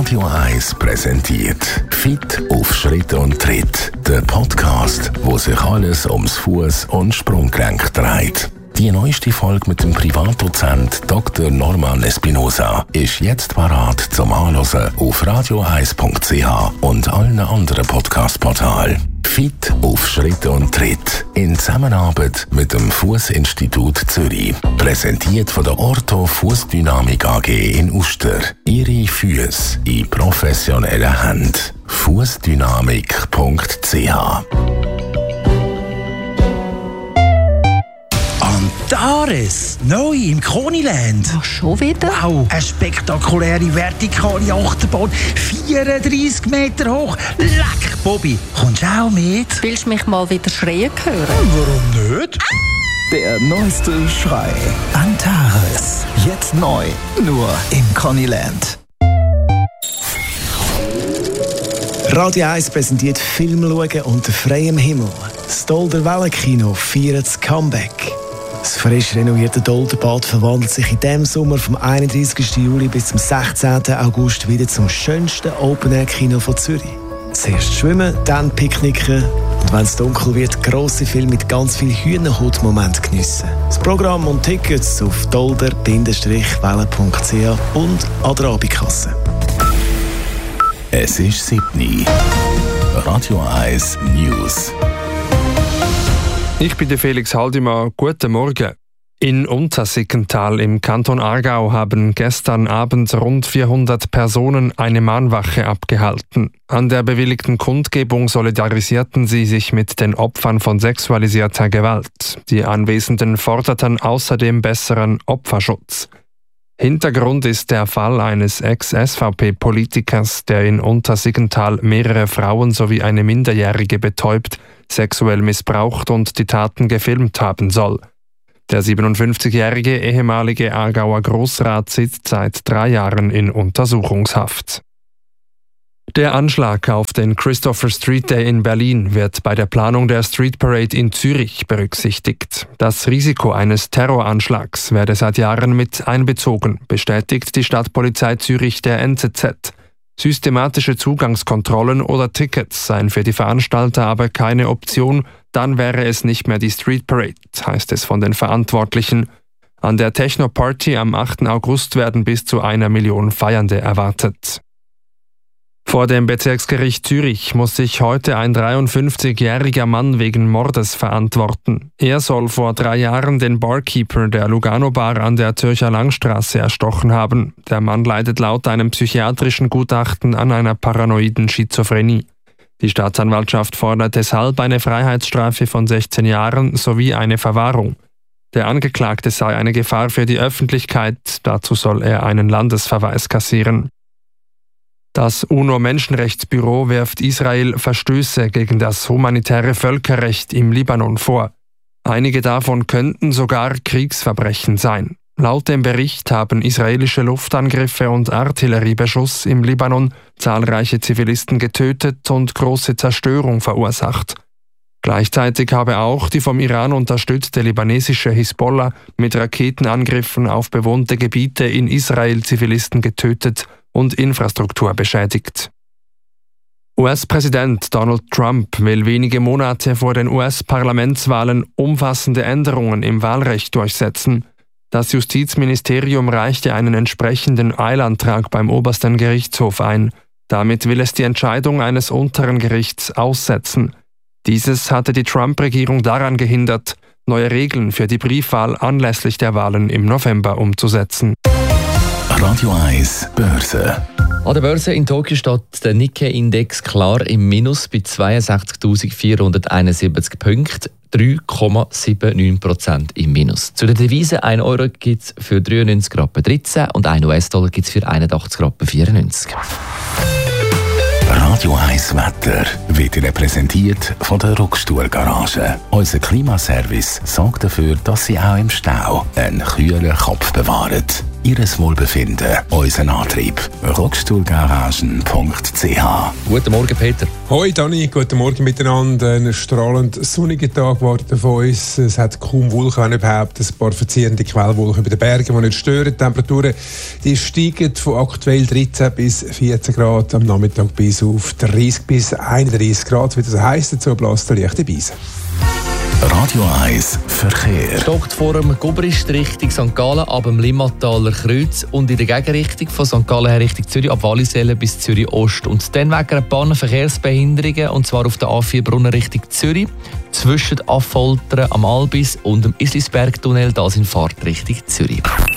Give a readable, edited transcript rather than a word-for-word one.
Radio 1 präsentiert Fit auf Schritt und Tritt. Der Podcast, wo sich alles ums Fuß- und Sprunggelenk dreht. Die neueste Folge mit dem Privatdozent Dr. Norman Espinosa ist jetzt parat zum Anhören auf radio1.ch und allen anderen Podcast-Portalen. Fit auf Schritt und Tritt in Zusammenarbeit mit dem Fußinstitut Zürich. Präsentiert von der Ortho Fußdynamik AG in Uster. Ihre Füße in professionellen Händen. Fußdynamik.ch. Antares, neu im Koniland. Ach, schon wieder? Wow, eine spektakuläre vertikale Achterbahn, 34 Meter hoch. Leck, Bobby, kommst du auch mit? Willst du mich mal wieder schreien hören? Warum nicht? Der neueste Schrei. Antares. Jetzt neu. Nur im Koniland. Radio 1 präsentiert Film schauen unter freiem Himmel. Das Dolder Wellenkino feiert das Comeback. Das frisch renovierte Dolderbad verwandelt sich in diesem Sommer vom 31. Juli bis zum 16. August wieder zum schönsten Open-Air-Kino von Zürich. Zuerst schwimmen, dann picknicken und wenn es dunkel wird, grosse Filme mit ganz viel Hühnerhaut-Moment geniessen. Das Programm und Tickets auf dolder-welle.ch und an der Abendkasse. Es ist 7 Uhr. Radio 1 News. Ich bin der Felix Haldimann. Guten Morgen. In Untersiggenthal im Kanton Aargau haben gestern Abend rund 400 Personen eine Mahnwache abgehalten. An der bewilligten Kundgebung solidarisierten sie sich mit den Opfern von sexualisierter Gewalt. Die Anwesenden forderten außerdem besseren Opferschutz. Hintergrund ist der Fall eines Ex-SVP-Politikers, der in Untersiggenthal mehrere Frauen sowie eine Minderjährige betäubt, sexuell missbraucht und die Taten gefilmt haben soll. Der 57-jährige ehemalige Aargauer Grossrat sitzt seit 3 Jahren in Untersuchungshaft. Der Anschlag auf den Christopher Street Day in Berlin wird bei der Planung der Street Parade in Zürich berücksichtigt. Das Risiko eines Terroranschlags werde seit Jahren mit einbezogen, bestätigt die Stadtpolizei Zürich der NZZ. Systematische Zugangskontrollen oder Tickets seien für die Veranstalter aber keine Option, dann wäre es nicht mehr die Street Parade, heißt es von den Verantwortlichen. An der Techno-Party am 8. August werden bis zu 1 Million Feiernde erwartet. Vor dem Bezirksgericht Zürich muss sich heute ein 53-jähriger Mann wegen Mordes verantworten. Er soll vor 3 Jahren den Barkeeper der Lugano Bar an der Zürcher Langstraße erstochen haben. Der Mann leidet laut einem psychiatrischen Gutachten an einer paranoiden Schizophrenie. Die Staatsanwaltschaft fordert deshalb eine Freiheitsstrafe von 16 Jahren sowie eine Verwahrung. Der Angeklagte sei eine Gefahr für die Öffentlichkeit, dazu soll er einen Landesverweis kassieren. Das UNO-Menschenrechtsbüro wirft Israel Verstöße gegen das humanitäre Völkerrecht im Libanon vor. Einige davon könnten sogar Kriegsverbrechen sein. Laut dem Bericht haben israelische Luftangriffe und Artilleriebeschuss im Libanon zahlreiche Zivilisten getötet und große Zerstörung verursacht. Gleichzeitig habe auch die vom Iran unterstützte libanesische Hisbollah mit Raketenangriffen auf bewohnte Gebiete in Israel Zivilisten getötet und Infrastruktur beschädigt. US-Präsident Donald Trump will wenige Monate vor den US-Parlamentswahlen umfassende Änderungen im Wahlrecht durchsetzen. Das Justizministerium reichte einen entsprechenden Eilantrag beim obersten Gerichtshof ein. Damit will es die Entscheidung eines unteren Gerichts aussetzen. Dieses hatte die Trump-Regierung daran gehindert, neue Regeln für die Briefwahl anlässlich der Wahlen im November umzusetzen. Radio 1 Börse. An der Börse in Tokio steht der Nikkei-Index klar im Minus bei 62.471 Punkten, 3,79% im Minus. Zu den Devisen 1 Euro gibt es für 93,13 und 1 US-Dollar gibt es für 81,94. Radio 1 Wetter wird Ihnen präsentiert von der Ruckstuhl-Garage. Unser Klimaservice sorgt dafür, dass Sie auch im Stau einen kühlen Kopf bewahren. Ihres Wohlbefinden, unser Antrieb. Ruckstuhlgaragen.ch. Guten Morgen, Peter. Hoi Dani, guten Morgen miteinander. Ein strahlend sonniger Tag wartet auf uns. Es hat kaum Wolken, überhaupt ein paar verziehende Quellwolken über den Bergen, die nicht stören. Die Temperaturen die steigen von aktuell 13 bis 14 Grad, am Nachmittag bis auf 30 bis 31 Grad. Wie das heisst, dazu bläst der leichte Beise. Radio 1 Verkehr. Stockt vor dem Gubrist Richtung St. Gallen ab dem Limmataler Kreuz und in der Gegenrichtung von St. Gallen her Richtung Zürich ab Wallisellen bis Zürich Ost. Und dann wegen ein paar Verkehrsbehinderungen, und zwar auf der A4 Brunnen Richtung Zürich, zwischen Affoltern am Albis und dem Islisbergtunnel, da sind Fahrtrichtung Zürich.